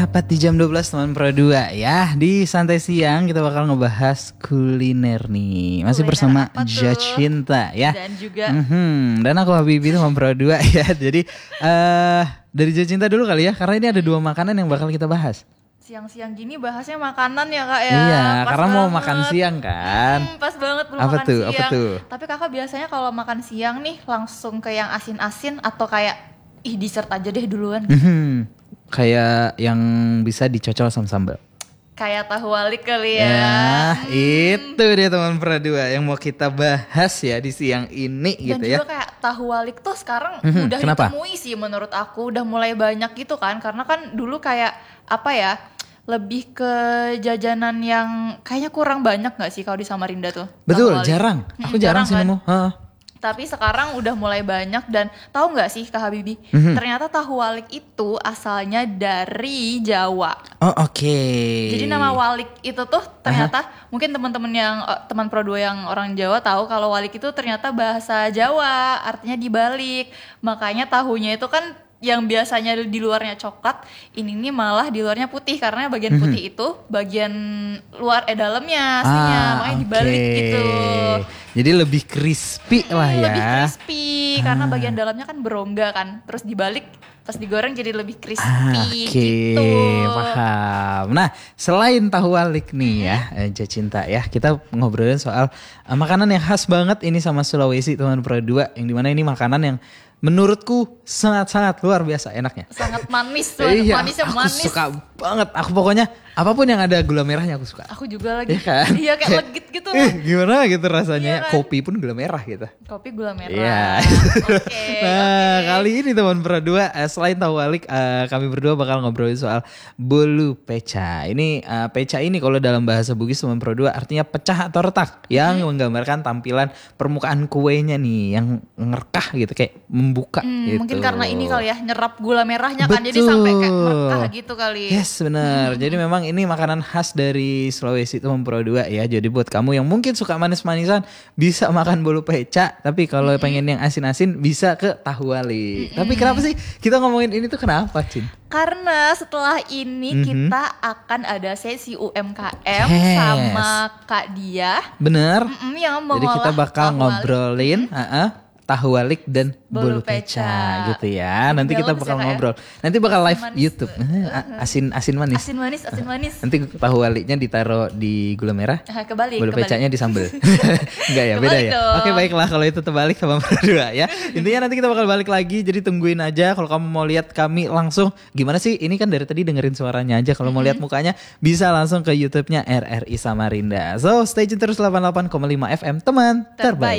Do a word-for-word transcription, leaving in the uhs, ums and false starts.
tepat di jam dua belas teman Pro dua ya. Di Santai Siang kita bakal ngebahas kuliner nih. Masih Kuliner bersama apa tuh? Jacinta ya. Dan juga Mhm, Dan aku Habibie teman Pro dua ya. Jadi eh dari Jacinta dulu kali ya. Karena ini ada dua makanan yang bakal kita bahas. siang-siang gini bahasnya makanan ya kak ya. Iya, Pas karena mau banget. makan siang kan. Hmm, pas banget belum Apa makan tuh, siang. apa tuh? Tapi kakak biasanya kalau makan siang nih langsung ke yang asin-asin atau kayak ih dessert aja deh duluan. Mhm, Kayak yang bisa dicocol sama sambal. Kayak tahu walik kali ya. Ya, Hmm. itu dia teman Pro dua yang mau kita bahas ya di siang ini Dan gitu juga ya. kayak tahu walik tuh sekarang Mhm, udah kenapa? ditemui sih menurut aku. Udah mulai banyak gitu kan. Karena kan dulu kayak apa ya, lebih ke jajanan yang kayaknya kurang banyak gak sih kalau di Samarinda tuh. Betul, tahu walik. jarang. Hmm, Aku jarang, sih kan? nemu. Heeh. Tapi sekarang udah mulai banyak dan tahu nggak sih Kak Habibie, Mhm. ternyata tahu walik itu asalnya dari Jawa. Oh, oke. Jadi nama walik itu tuh ternyata mungkin teman-teman yang eh, teman Pro dua yang orang Jawa tahu kalau walik itu ternyata bahasa Jawa, artinya dibalik. Makanya tahunya itu kan yang biasanya di luarnya coklat, ini nih malah di luarnya putih karena bagian putih itu bagian luar eh dalamnya aslinya, Ah, makanya dibalik oke. gitu. Jadi lebih crispy lah ya. Lebih crispy karena bagian dalamnya kan berongga kan, terus dibalik pas digoreng jadi lebih crispy Ah, Oke, gitu. paham. Nah, selain tahu walik nih ya, eh, Jacinta ya, kita ngobrolin soal eh, makanan yang khas banget ini sama Sulawesi teman Pro dua, yang dimana ini makanan yang menurutku sangat-sangat luar biasa enaknya. Sangat manis, Iya, manisnya aku manis. suka banget. Aku pokoknya apapun yang ada gula merahnya aku suka. Aku juga lagi. Iya kan? Iya kayak legit gitu Eh, loh. gimana gitu rasanya? Iya kan? Kopi pun gula merah gitu. Kopi gula merah. Iya. Oke. Nah, oke. kali ini teman Pro dua eh, selain tahu walik eh, kami berdua bakal ngobrolin soal bolu peca. Ini eh, peca ini kalau dalam bahasa Bugis teman Pro dua artinya pecah atau retak yang Hmm. menggambarkan tampilan permukaan kuenya nih yang ngerkah gitu kayak membuka Hmm, gitu. mungkin karena ini kali ya nyerap gula merahnya kan jadi sampai kayak merekah gitu kali. Yes benar. Jadi memang ini makanan khas dari Sulawesi teman Pro dua ya. Jadi buat kamu yang mungkin suka manis-manisan bisa makan bolu peca. Tapi kalau pengen yang asin-asin bisa ke tahu wali. Tapi kenapa sih kita ngomongin ini tuh kenapa Cin? Karena setelah ini Mhm. kita akan ada sesi U M K M Yes. sama Kak Dia. Bener. Mm-mm, yang Jadi kita mengolah bakal tahu walik. ngobrolin uh-uh, tahu walik dan bolu Bolu peca, peca. gitu ya. Nanti kita Balance bakal ya, Kak, ya? ngobrol. Nanti bakal live Manis. YouTube. Eh, asin asin manis. Asin manis, asin manis. Nanti tahu waliknya ditaruh di gula merah. Ah, kebalik, Bolu kebalik. pecanya di sambel. Enggak ya, beda Kebalik ya. dong. Oke, baiklah kalau itu terbalik sama berdua ya. Intinya nanti kita bakal balik lagi, jadi tungguin aja kalau kamu mau lihat kami langsung. Gimana sih? Ini kan dari tadi dengerin suaranya aja. Kalau mau lihat mukanya bisa langsung ke YouTube-nya R R I Samarinda. So, stay tune terus delapan puluh delapan koma lima F M teman terbaik.